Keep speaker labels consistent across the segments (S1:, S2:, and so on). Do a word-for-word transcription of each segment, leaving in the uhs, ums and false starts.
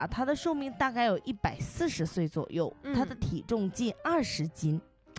S1: 啊，它的寿命大概有一百四十岁左右，
S2: 嗯、
S1: 它的体重近二十斤。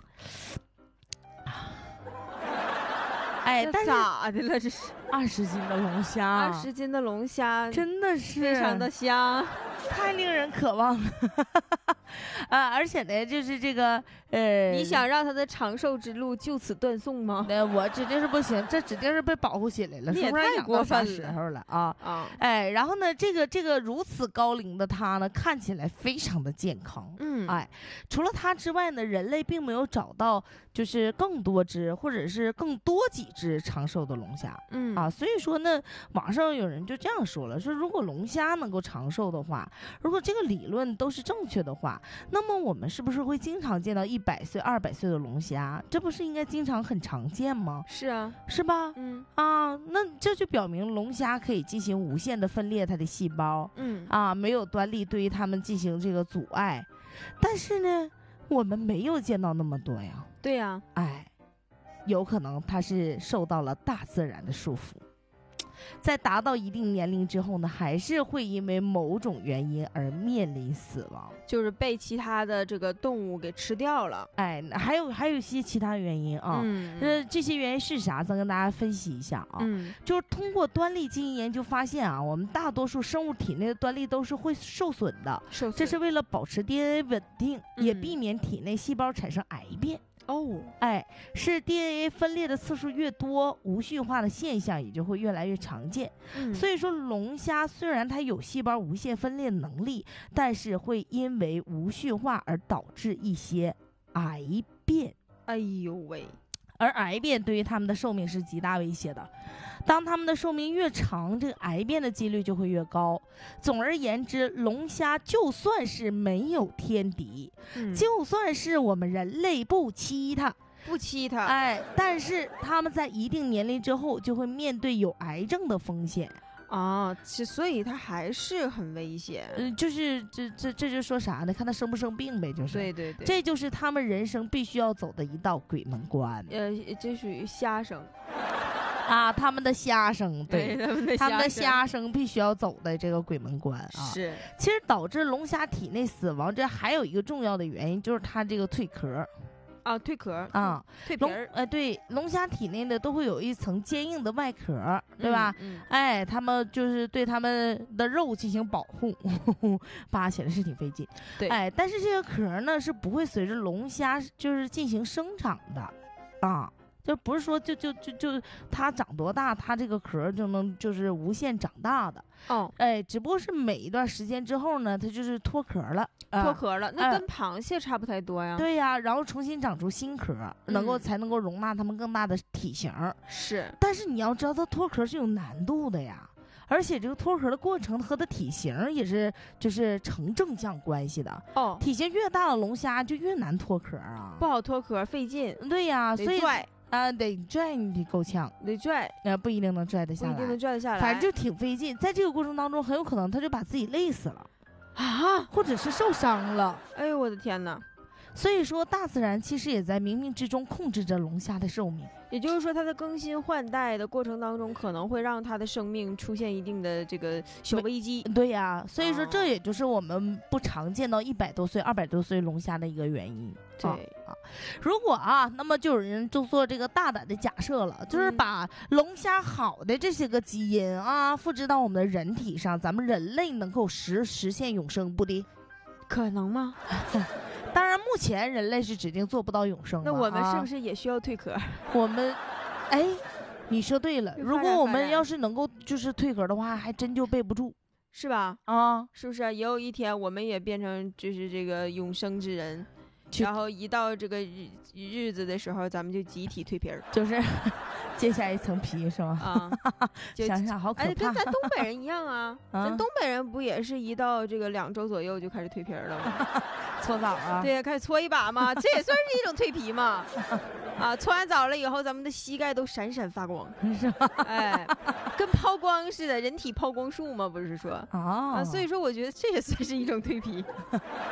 S1: 哎，但是
S2: 咋的了？这是
S1: 二十斤的龙虾，
S2: 二十斤的龙虾，
S1: 真的是
S2: 非常的香，
S1: 太令人渴望了啊！而且呢，就是这个呃，
S2: 你想让它的长寿之路就此断送吗？
S1: 那我指定是不行，这指定是被保护起来了，
S2: 你也太过分了，
S1: 时候了啊
S2: 啊！
S1: 哎，然后呢，这个这个如此高龄的它呢，看起来非常的健康，
S2: 嗯，
S1: 哎，除了它之外呢，人类并没有找到就是更多只或者是更多几只长寿的龙虾，
S2: 嗯
S1: 啊，所以说呢，网上有人就这样说了，说如果龙虾能够长寿的话，如果这个理论都是正确的话，那么我们是不是会经常见到一百岁、二百岁的龙虾？这不是应该经常很常见吗？
S2: 是啊，
S1: 是吧？
S2: 嗯
S1: 啊，那这就表明龙虾可以进行无限的分裂它的细胞，
S2: 嗯
S1: 啊，没有端粒对于它们进行这个阻碍，但是呢，我们没有见到那么多呀。
S2: 对呀，
S1: 哎，有可能它是受到了大自然的束缚。在达到一定年龄之后呢，还是会因为某种原因而面临死亡，
S2: 就是被其他的这个动物给吃掉了。
S1: 哎，还有还有一些其他原因啊，
S2: 嗯，
S1: 呃，这些原因是啥？咱跟大家分析一下啊。
S2: 嗯，
S1: 就是通过端粒基因研究发现啊，我们大多数生物体内的端粒都是会受损的，
S2: 受损，
S1: 这是为了保持 D N A 稳定，
S2: 嗯、
S1: 也避免体内细胞产生癌变。
S2: 哦，
S1: 哎，是 D N A 分裂的次数越多，无序化的现象也就会越来越常见。
S2: 嗯、
S1: 所以说，龙虾虽然它有细胞无限分裂的能力，但是会因为无序化而导致一些癌变。
S2: 哎呦喂！
S1: 而癌变对于它们的寿命是极大威胁的，当它们的寿命越长，这个癌变的几率就会越高。总而言之，龙虾就算是没有天敌，
S2: 嗯、
S1: 就算是我们人类不欺它，
S2: 不欺它，
S1: 哎，但是它们在一定年龄之后就会面对有癌症的风险。
S2: 啊，其所以它还是很危险。
S1: 嗯、呃，就是这这这就说啥呢？看他生不生病呗，就是。
S2: 对对对，
S1: 这就是他们人生必须要走的一道鬼门关。
S2: 呃，这属于虾生
S1: 啊，他们的虾生，对，
S2: 对他们的
S1: 他们的虾生必须要走的这个鬼门关啊。
S2: 是，
S1: 其实导致龙虾体内死亡，这还有一个重要的原因，就是它这个蜕壳。
S2: 啊，蜕壳
S1: 啊，
S2: 蜕皮儿，
S1: 呃，对，龙虾体内呢都会有一层坚硬的外壳，对吧？
S2: 嗯嗯、
S1: 哎，他们就是对他们的肉进行保护，呵呵扒起来是挺费劲。
S2: 对，
S1: 哎，但是这个壳呢是不会随着龙虾就是进行生长的，啊。就不是说就就就就它长多大，它这个壳就能就是无限长大的
S2: 哦，
S1: 哎，只不过是每一段时间之后呢，它就是脱壳了，
S2: 脱壳了，
S1: 呃、
S2: 那跟螃蟹差不太多呀。
S1: 对呀，然后重新长出新壳，
S2: 嗯、
S1: 能够才能够容纳它们更大的体型。
S2: 是，
S1: 但是你要知道，它脱壳是有难度的呀，而且这个脱壳的过程和它体型也是就是成正向关系的。
S2: 哦，
S1: 体型越大的龙虾就越难脱壳啊，
S2: 不好脱壳，费劲。
S1: 对呀，所以
S2: 拽。
S1: 啊，得拽你得够呛，
S2: 得拽，
S1: 呃，不一定能拽得下来，
S2: 不一定能拽得下来，
S1: 反正就挺费劲。在这个过程当中，很有可能他就把自己累死了
S2: 啊，
S1: 或者是受伤了。
S2: 哎呦，我的天哪！
S1: 所以说，大自然其实也在冥冥之中控制着龙虾的寿命。
S2: 也就是说，它的更新换代的过程当中，可能会让它的生命出现一定的这个小危机。
S1: 对呀，所以说这也就是我们不常见到一百多岁、二百多岁龙虾的一个原因。
S2: 对
S1: 啊，如果啊，那么就有人就做这个大胆的假设了，就是把龙虾好的这些个基因啊复制到我们的人体上，咱们人类能够实实现永生不的？
S2: 可能吗？
S1: 当然，目前人类是指定做不到永生。
S2: 那我们是不是也需要蜕壳？
S1: 啊、我们，哎，你说对了。如果我们要是能够就是蜕壳的话，还真就备不住，
S2: 是吧？
S1: 啊，
S2: 是不是？也有一天我们也变成就是这个永生之人，然后一到这个日日子的时候，咱们就集体蜕皮儿，
S1: 就是揭下一层皮，是吗？
S2: 啊，
S1: 想想好可怕。
S2: 哎，跟咱东北人一样啊，啊咱东北人不也是一到这个两周左右就开始蜕皮儿了吗？
S1: 搓澡啊，
S2: 对，开始搓一把嘛，这也算是一种蜕皮嘛。啊，搓完澡了以后，咱们的膝盖都闪闪发光，
S1: 是吧？
S2: 哎，跟抛光似的，人体抛光术嘛，不是说
S1: 啊？
S2: 啊，所以说我觉得这也算是一种蜕皮。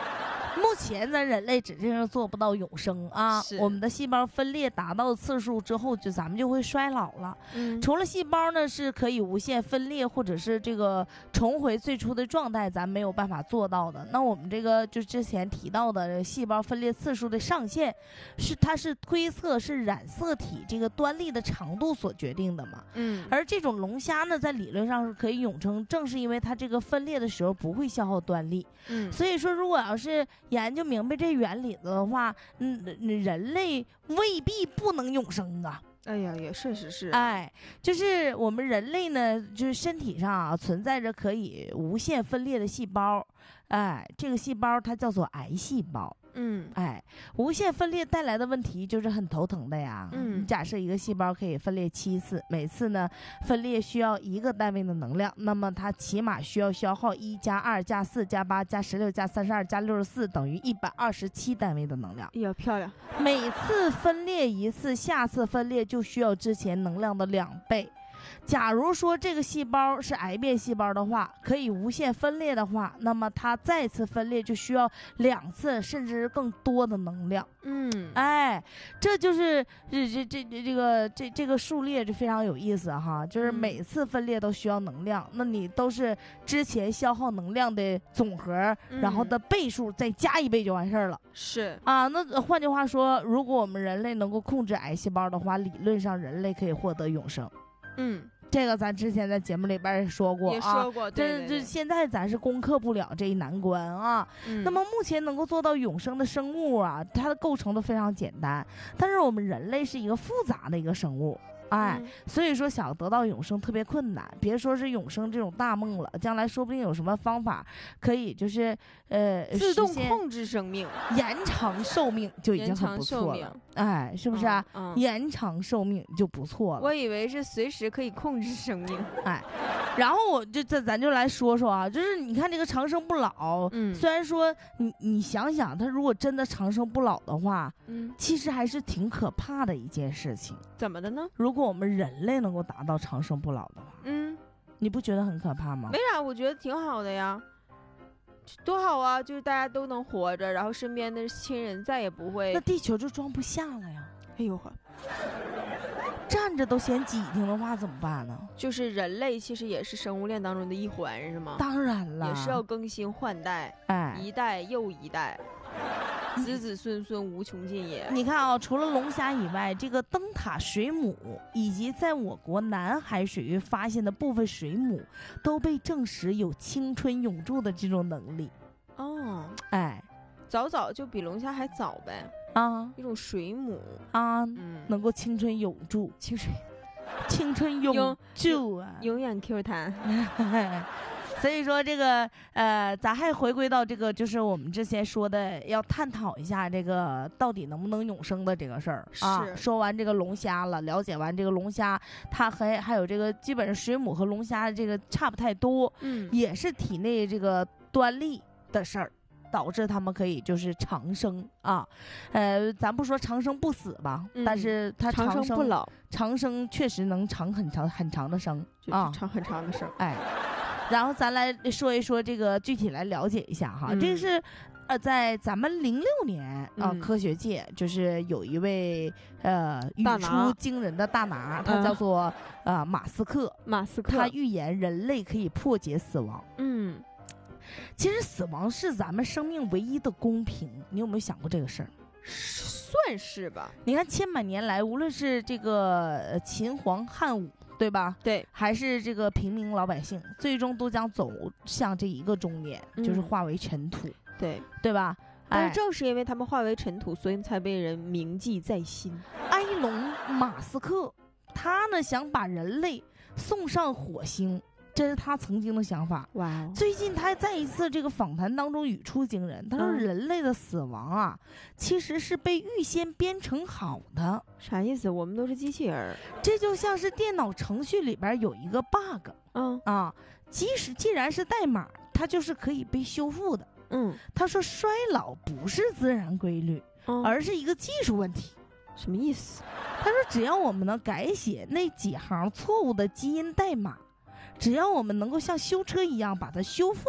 S1: 目前咱人类指定是做不到永生啊，我们的细胞分裂达到次数之后，就咱们就会衰老了。
S2: 嗯，
S1: 除了细胞呢是可以无限分裂，或者是这个重回最初的状态，咱没有办法做到的。那我们这个就之前提到的细胞分裂次数的上限，是它是推测是染色体这个端粒的长度所决定的嘛。
S2: 嗯，
S1: 而这种龙虾呢，在理论上是可以永生，正是因为它这个分裂的时候不会消耗端粒。
S2: 嗯，
S1: 所以说，如果要是研究明白这原理的话，嗯，人类未必不能永生啊。
S2: 哎呀，也确实是。
S1: 哎，就是我们人类呢，就是身体上啊存在着可以无限分裂的细胞，哎，这个细胞它叫做癌细胞。
S2: 嗯，
S1: 哎，无限分裂带来的问题就是很头疼的呀。
S2: 嗯，
S1: 你假设一个细胞可以分裂七次，每次呢分裂需要一个单位的能量，那么它起码需要消耗一加二加四加八加十六加三十二加六十四等于一百二十七单位的能量。
S2: 哎呀，漂亮！
S1: 每次分裂一次，下次分裂就需要之前能量的两倍。假如说这个细胞是癌变细胞的话，可以无限分裂的话，那么它再次分裂就需要两次甚至更多的能量。
S2: 嗯，
S1: 哎，这就是这这这这这个这这个数列就非常有意思哈，就是每次分裂都需要能量，嗯、那你都是之前消耗能量的总和，嗯、然后的倍数再加一倍就完事儿了。
S2: 是
S1: 啊，那换句话说，如果我们人类能够控制癌细胞的话，理论上人类可以获得永生。
S2: 嗯，
S1: 这个咱之前在节目里边也说过啊，
S2: 也说过，对对对，
S1: 这这现在咱是攻克不了这一难关啊。
S2: 嗯、
S1: 那么目前能够做到永生的生物啊，它的构成都非常简单，但是我们人类是一个复杂的一个生物。哎，
S2: 嗯、
S1: 所以说想得到永生特别困难，别说是永生这种大梦了，将来说不定有什么方法可以就是呃
S2: 自动控制生命，
S1: 延长寿命就已经很不错了。哎，是不是啊？
S2: 嗯嗯、
S1: 延长寿命就不错了。
S2: 我以为是随时可以控制生命。
S1: 哎，然后我就这咱就来说说啊，就是你看这个长生不老，
S2: 嗯，
S1: 虽然说你你想想，他如果真的长生不老的话，
S2: 嗯，
S1: 其实还是挺可怕的一件事情。
S2: 怎么的呢？
S1: 如果我们人类能够达到长生不老的话，
S2: 嗯，
S1: 你不觉得很可怕吗？
S2: 没啥，我觉得挺好的呀。多好啊！就是大家都能活着，然后身边的亲人再也不会……
S1: 那地球就装不下了呀！
S2: 哎呦呵，
S1: 站着都嫌挤挺的话怎么办呢？
S2: 就是人类其实也是生物链当中的一环，是吗？
S1: 当然了，
S2: 也是要更新换代，
S1: 哎，
S2: 一代又一代，子子孙孙无穷尽也。
S1: 你看啊、哦，除了龙虾以外，这个灯塔水母以及在我国南海水域发现的部分水母，都被证实有青春永驻的这种能力。
S2: 哦，
S1: 哎，
S2: 早早就比龙虾还早呗。
S1: 啊，
S2: 一种水母
S1: 啊，
S2: 嗯，
S1: 能够青春永驻，
S2: 青春，
S1: 青春永驻啊，
S2: 永远 Q 弹。
S1: 所以说这个呃，咱还回归到这个，就是我们之前说的，要探讨一下这个到底能不能永生的这个事儿啊。说完这个龙虾了，了解完这个龙虾，它还还有这个基本上水母和龙虾这个差不太多，
S2: 嗯，
S1: 也是体内这个端粒的事儿。导致他们可以就是长生啊，呃，咱不说长生不死吧，
S2: 嗯、
S1: 但是它长
S2: 生不老，
S1: 长生确实能长很长很长的生啊，
S2: 长很长的生。
S1: 哎，然后咱来说一说这个具体来了解一下哈，
S2: 嗯、
S1: 这个是呃在咱们零六年啊、
S2: 嗯，
S1: 科学界就是有一位呃语出惊人的大拿，他叫做呃马斯克，
S2: 马斯克，
S1: 他预言人类可以破解死亡，
S2: 嗯。
S1: 其实死亡是咱们生命唯一的公平，你有没有想过这个事儿？
S2: 算是吧。
S1: 你看千百年来，无论是这个秦皇汉武，对吧？
S2: 对，
S1: 还是这个平民老百姓，最终都将走向这一个终点，
S2: 嗯、
S1: 就是化为尘土。
S2: 对，
S1: 对吧？
S2: 但是正是因为他们化为尘土，所以才被人铭记在心。
S1: 埃隆·马斯克，他呢想把人类送上火星。这是他曾经的想法。
S2: 哇哦！
S1: 最近他在一次这个访谈当中语出惊人，他说人类的死亡啊，嗯、其实是被预先编程好的。
S2: 啥意思？我们都是机器人。
S1: 这就像是电脑程序里边有一个 bug，
S2: 嗯
S1: 啊，即使既然是代码，它就是可以被修复的。
S2: 嗯，
S1: 他说衰老不是自然规律，
S2: 嗯、
S1: 而是一个技术问题。
S2: 什么意思？
S1: 他说只要我们能改写那几行错误的基因代码。只要我们能够像修车一样把它修复了，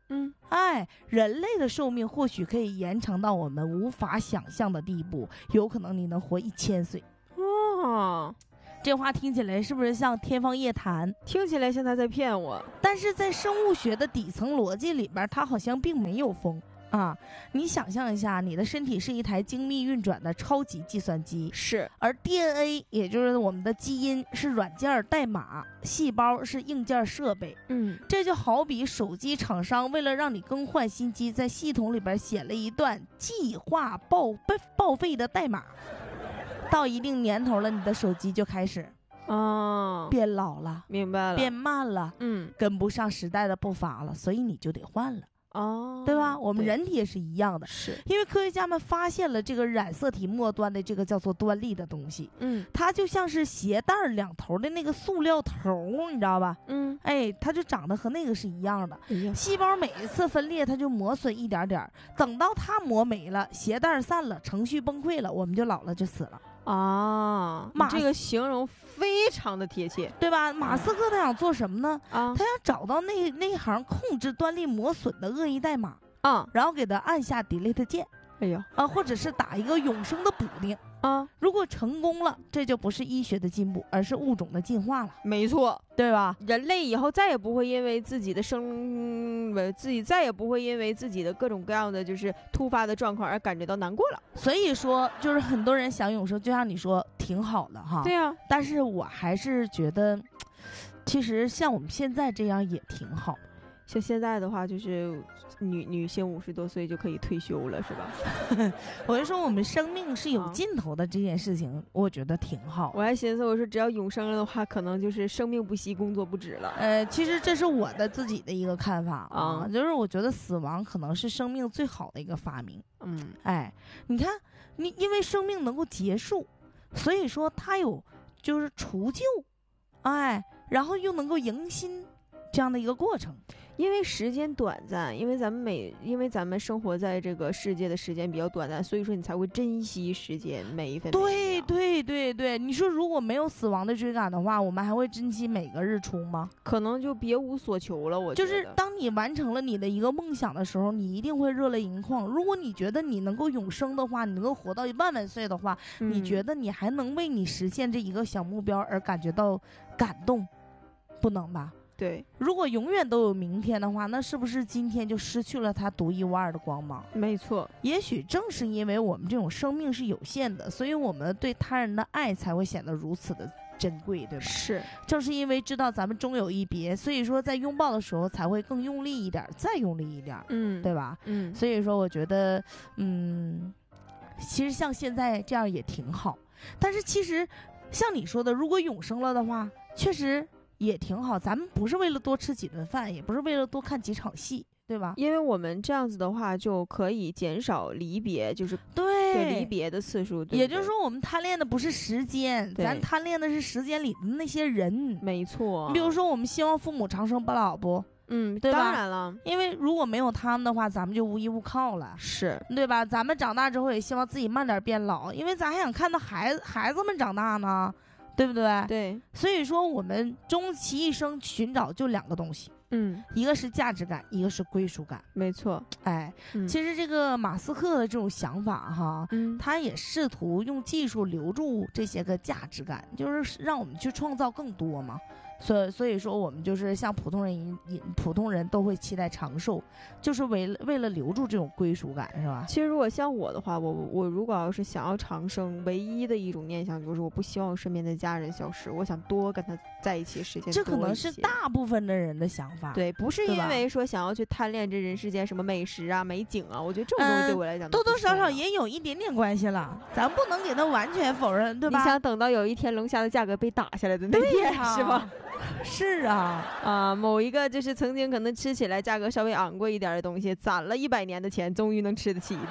S2: 嗯，
S1: 哎，人类的寿命或许可以延长到我们无法想象的地步，有可能你能活一千岁。
S2: 哦，
S1: 这话听起来是不是像天方夜谭？
S2: 听起来像他在骗我。
S1: 但是在生物学的底层逻辑里边，它好像并没有风啊。你想象一下，你的身体是一台精密运转的超级计算机，
S2: 是，
S1: 而 D N A 也就是我们的基因是软件代码，细胞是硬件设备。
S2: 嗯，
S1: 这就好比手机厂商为了让你更换新机，在系统里边写了一段计划报报废的代码。到一定年头了，你的手机就开始
S2: 哦，
S1: 变老了，
S2: 明白了，
S1: 变慢了，
S2: 嗯，
S1: 跟不上时代的步伐了，所以你就得换了。
S2: 哦，
S1: 对吧？我们
S2: 对
S1: 人体也是一样的，
S2: 是，
S1: 因为科学家们发现了这个染色体末端的这个叫做端粒的东西，
S2: 嗯
S1: 它就像是鞋带两头的那个塑料头，你知道吧？
S2: 嗯，
S1: 哎，它就长得和那个是一样的。
S2: 哎呀，
S1: 细胞每一次分裂，它就磨损一点点，等到它磨没了，鞋带散了，程序崩溃了，我们就老了，就死了。
S2: 啊，
S1: 马
S2: 这个形容非常的贴切，
S1: 对吧？马斯克他想做什么呢？
S2: 啊，
S1: 他想找到那那一行控制端粒磨损的恶意代码，
S2: 啊，
S1: 然后给他按下 delete 键，
S2: 哎呀，
S1: 啊，或者是打一个永生的补丁。
S2: 啊，
S1: 如果成功了，这就不是医学的进步，而是物种的进化了，
S2: 没错，
S1: 对吧？
S2: 人类以后再也不会因为自己的生，不，自己再也不会因为自己的各种各样的就是突发的状况而感觉到难过了。
S1: 所以说，就是很多人想永生，就像你说，挺好的哈。
S2: 对呀、啊，
S1: 但是我还是觉得，其实像我们现在这样也挺好。
S2: 像现在的话，就是女女性五十多岁就可以退休了，是吧？
S1: 我就说我们生命是有尽头的这件事情，我觉得挺好。
S2: 我还寻思，我说只要永生了的话，可能就是生命不息，工作不止了。
S1: 呃，其实这是我的自己的一个看法啊，
S2: 嗯、
S1: 就是我觉得死亡可能是生命最好的一个发明。
S2: 嗯，
S1: 哎，你看，你因为生命能够结束，所以说它有就是除旧，哎，然后又能够迎新这样的一个过程。
S2: 因为时间短暂，因为咱们每因为咱们生活在这个世界的时间比较短暂，所以说你才会珍惜时间每一分每一秒。
S1: 对对对对，你说如果没有死亡的追赶的话，我们还会珍惜每个日出吗？
S2: 可能就别无所求了。我觉
S1: 就
S2: 得
S1: 是当你完成了你的一个梦想的时候，你一定会热泪盈眶。如果你觉得你能够永生的话，你能够活到一万万岁的话，
S2: 嗯、
S1: 你觉得你还能为你实现这一个小目标而感觉到感动？不能吧？
S2: 对，
S1: 如果永远都有明天的话，那是不是今天就失去了它独一无二的光芒？
S2: 没错，
S1: 也许正是因为我们这种生命是有限的，所以我们对他人的爱才会显得如此的珍贵，对吧？
S2: 是，
S1: 正是因为知道咱们终有一别，所以说在拥抱的时候才会更用力一点，再用力一点，
S2: 嗯，
S1: 对吧？
S2: 嗯，
S1: 所以说我觉得，嗯，其实像现在这样也挺好。但是其实像你说的，如果永生了的话，确实也挺好。咱们不是为了多吃几顿饭，也不是为了多看几场戏，对吧？
S2: 因为我们这样子的话，就可以减少离别，就是
S1: 对
S2: 对离别的次数。对对，
S1: 也就是说，我们贪恋的不是时间，咱贪恋的是时间里的那些人。
S2: 没错。
S1: 你比如说，我们希望父母长生不老不？
S2: 嗯，
S1: 对吧？
S2: 当然了，
S1: 因为如果没有他们的话，咱们就无依无靠了，
S2: 是
S1: 对吧？咱们长大之后也希望自己慢点变老，因为咱还想看到孩子孩子们长大呢，对不对？
S2: 对。
S1: 所以说，我们终其一生寻找就两个东西，
S2: 嗯，
S1: 一个是价值感，一个是归属感。
S2: 没错。
S1: 哎，
S2: 嗯、
S1: 其实这个马斯克的这种想法哈，
S2: 嗯，
S1: 他也试图用技术留住这些个价值感，就是让我们去创造更多嘛。所以所以说，我们就是像普通人，普通人都会期待长寿，就是为了为了留住这种归属感，是吧？
S2: 其实如果像我的话，我我如果要是想要长生，唯一的一种念想就是我不希望身边的家人消失，我想多跟他在一起时间多一些。
S1: 这可能是大部分的人的想法。
S2: 对，不是因为说想要去贪恋这人世间什么美食啊、美景啊，我觉得这种东西对我来讲、嗯、
S1: 多多少少也有一点点关系了，咱不能给他完全否认，对吧？
S2: 你想等到有一天龙虾的价格被打下来的那天，是吧？
S1: 是啊，
S2: 啊，某一个就是曾经可能吃起来价格稍微昂贵一点的东西，攒了一百年的钱，终于能吃得起。